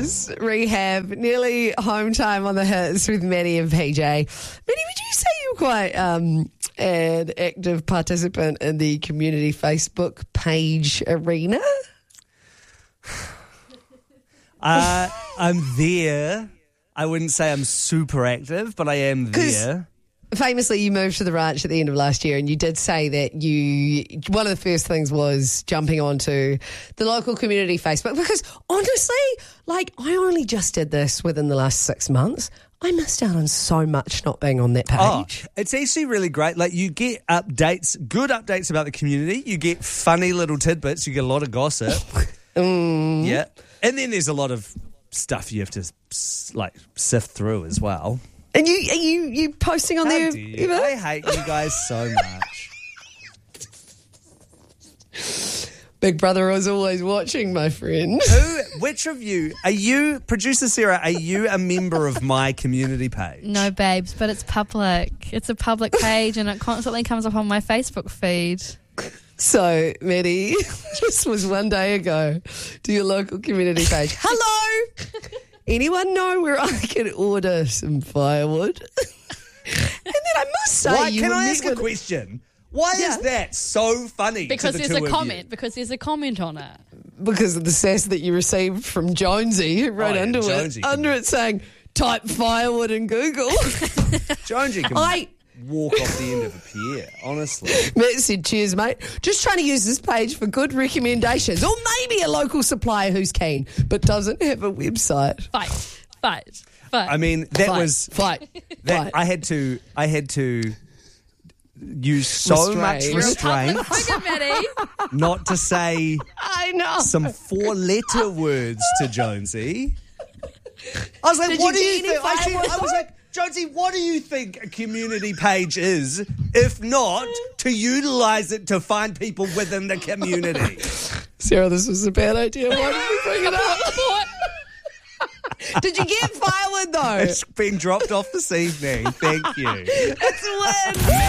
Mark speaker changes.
Speaker 1: House, Rehab, nearly home time on the hits with Maddie and PJ. Maddie, would you say you're quite an active participant in the community Facebook page arena?
Speaker 2: I'm there. I wouldn't say I'm super active, but I am there.
Speaker 1: Famously, you moved to the ranch at the end of last year, and you did say that one of the first things was jumping onto the local community Facebook, because honestly, like, I only just did this within the last 6 months. I missed out on so much not being on that page.
Speaker 2: It's actually really great. Like, you get updates, good updates about the community. You get funny little tidbits. You get a lot of gossip. Yeah. And then there's a lot of stuff you have to, like, sift through as well.
Speaker 1: And you posting on
Speaker 2: How
Speaker 1: there?
Speaker 2: do you? I hate you guys so much.
Speaker 1: Big Brother was always watching, my friend.
Speaker 2: Which of you, producer Sarah, are you a member of my community page?
Speaker 3: No, babes, but it's public. It's a public page and it constantly comes up on my Facebook feed.
Speaker 1: So, Maddie, this was one day ago, to your local community page. Hello! Anyone know where I can order some firewood? And then I must say,
Speaker 2: Can I ask a question? Why is that so funny?
Speaker 3: Because
Speaker 2: to the
Speaker 3: there's
Speaker 2: two
Speaker 3: a
Speaker 2: of
Speaker 3: comment.
Speaker 2: you?
Speaker 3: Because there's a comment on it.
Speaker 1: Because of the sass that you received from Jonesy, who wrote under it saying, type firewood in Google.
Speaker 2: Jonesy can walk off the end of a pier, honestly.
Speaker 1: Matt said, cheers, mate. Just trying to use this page for good recommendations. Or maybe a local supplier who's keen, but doesn't have a website.
Speaker 3: Fight.
Speaker 2: I mean,
Speaker 1: Fight.
Speaker 2: I had to use so much restraint not to say
Speaker 1: I know.
Speaker 2: some 4-letter words to Jonesy. I was like, what do you think? I was like, Jonesy, what do you think a community page is, if not to utilise it to find people within the community?
Speaker 1: Sarah, this was a bad idea. Why did we bring it up? Did you get firewood, though?
Speaker 2: It's been dropped off this evening. Thank you.
Speaker 1: It's a win.